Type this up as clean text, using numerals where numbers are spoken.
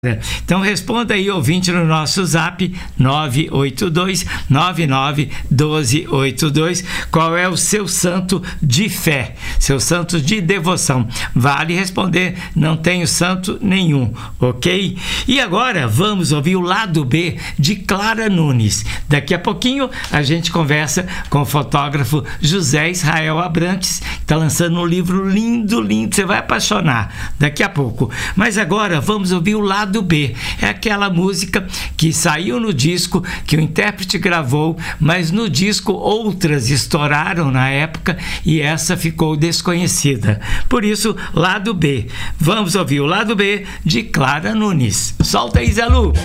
Então responda aí, ouvinte, no nosso zap 982991282, qual é o seu santo de fé, seu santo de devoção. Vale responder, não tenho santo nenhum, ok? E agora vamos ouvir o lado B de Clara Nunes. Daqui a pouquinho a gente conversa com o fotógrafo José Israel Abrantes, que está lançando um livro lindo, você vai apaixonar daqui a pouco. Mas agora vamos ouvir o lado B, é aquela música que saiu no disco, que o intérprete gravou, mas no disco outras estouraram na época e essa ficou desconhecida. Por isso, lado B. Vamos ouvir o lado B de Clara Nunes. Solta aí, Zé Lu!